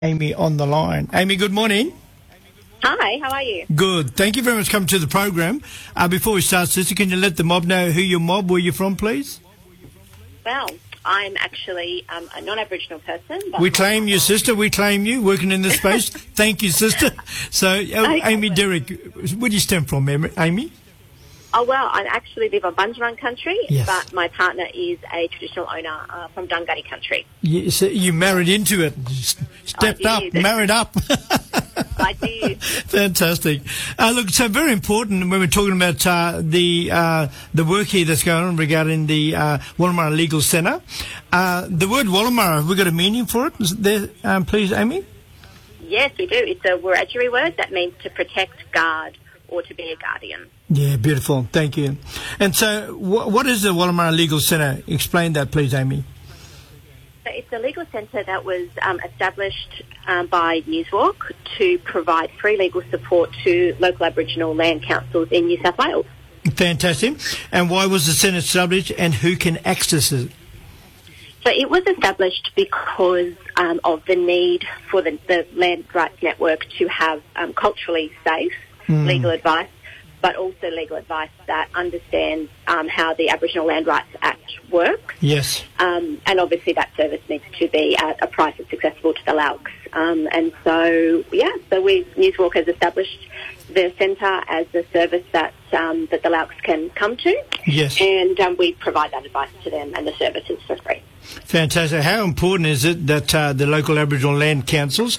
Amy on the line. Amy, good morning. Hi, how are you? Good. Thank you very much for coming to the program. Before we start, sister, can you let the mob know who your mob, where you're from, please? Well, I'm actually a non-Aboriginal person. But we claim you, sister. We claim you, working in this space. Thank you, sister. So, Amy Derrick, where do you stem from, Amy? Oh, well, I actually live on Bunjalung country, yes. But my partner is a traditional owner from Dunghutti country. So you married into it, stepped up, married up. I did. Fantastic. Look, so very important when we're talking about the work here that's going on regarding the Wallumarra Legal Centre. The word Wallumarra, have we got a meaning for it? Is there, please, Amy? Yes, we do. It's a Wiradjuri word that means to protect, guard, or to be a guardian. Yeah, beautiful. Thank you. And so what is the Wallumarra Legal Centre? Explain that, please, Amy. So it's a legal centre that was established by Newswalk to provide free legal support to local Aboriginal land councils in New South Wales. Fantastic. And why was the centre established and who can access it? So it was established because of the need for the Land Rights Network to have culturally safe legal advice, but also legal advice that understands how the Aboriginal Land Rights Act works. Yes. And obviously that service needs to be at a price that's accessible to the Loucks. And so Newswalk has established the centre as a service that the Loucks can come to. Yes. And we provide that advice to them and the services for free. Fantastic. How important is it that the local Aboriginal land councils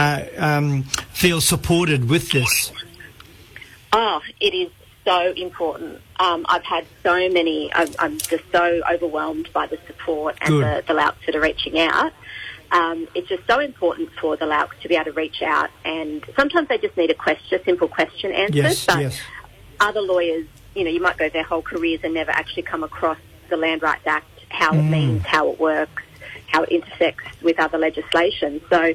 feel supported with this? Oh, it is so important. I've had so many, I'm just so overwhelmed by the support and the Loucks that are reaching out. It's just so important for the Loucks to be able to reach out, and sometimes they just need a simple question answered. Yes, but yes. Other lawyers, you might go their whole careers and never actually come across the Land Rights Act, how it means, how it works, how it intersects with other legislation. So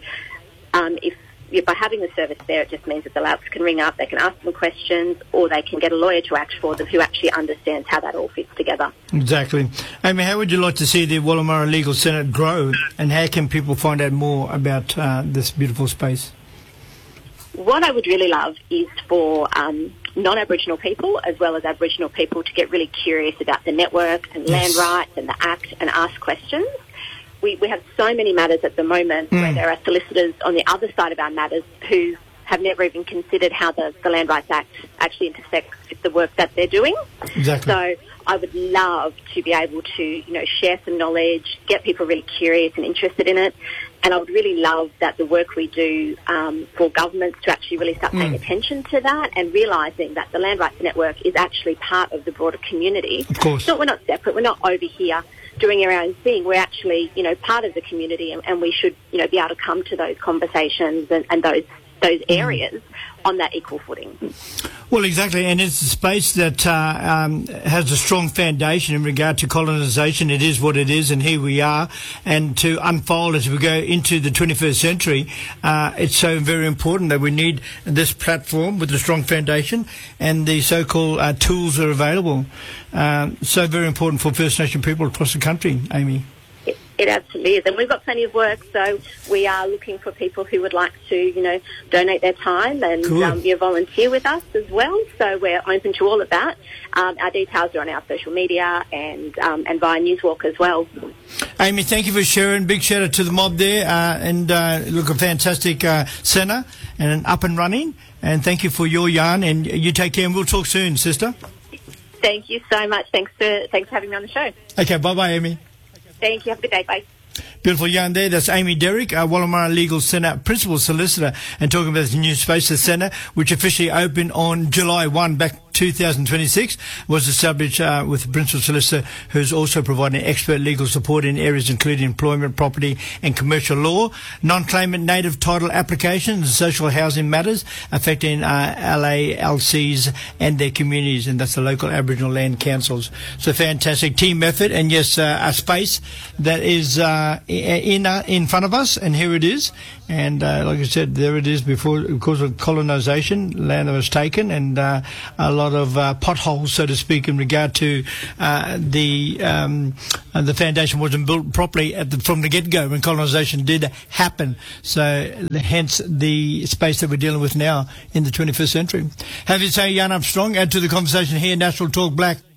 by having the service there, it just means that the Loucks can ring up, they can ask them questions, or they can get a lawyer to act for them who actually understands how that all fits together. Exactly. Amy, how would you like to see the Wallumarra Legal Centre grow, and how can people find out more about this beautiful space? What I would really love is for non-Aboriginal people as well as Aboriginal people to get really curious about the network and land rights and the Act and ask questions. We have so many matters at the moment where there are solicitors on the other side of our matters who have never even considered how the Land Rights Act actually intersects with the work that they're doing. Exactly. So I would love to be able to, share some knowledge, get people really curious and interested in it. And I would really love that the work we do for governments to actually really start paying attention to that and realising that the Land Rights Network is actually part of the broader community. Of course. So we're not separate. We're not over here doing our own thing. We're actually, part of the community, and we should, be able to come to those conversations and those areas on that equal footing. Well, exactly, and it's a space that has a strong foundation in regard to colonisation. It is what it is, and here we are. And to unfold as we go into the 21st century, it's so very important that we need this platform with a strong foundation, and the so-called tools are available. So very important for First Nation people across the country, Amy. It absolutely is. And we've got plenty of work, so we are looking for people who would like to, donate their time and volunteer with us as well. So we're open to all of that. Our details are on our social media and via Newswalk as well. Amy, thank you for sharing. Big shout out to the mob there. Look, a fantastic centre and up and running. And thank you for your yarn. And you take care, and we'll talk soon, sister. Thank you so much. Thanks for having me on the show. Okay, bye-bye, Amy. Thank you. Have a good day. Bye. Beautiful yarn there. That's Amy Derrick, Wallumarra Legal Centre Principal Solicitor, and talking about the new space, the centre, which officially opened on July 1 back 2026, was established with the Principal Solicitor, who's also providing expert legal support in areas including employment, property and commercial law, non-claimant native title applications and social housing matters affecting LALCs and their communities, and that's the local Aboriginal land councils. So fantastic team effort, and yes, a space that is in front of us, and here it is. And like I said, there it is because of colonisation, land was taken, and a lot of potholes, so to speak, in regard to the foundation wasn't built properly from the get-go when colonisation did happen. So hence the space that we're dealing with now in the 21st century. Have you say, Jan Armstrong, add to the conversation here, National Talk Black.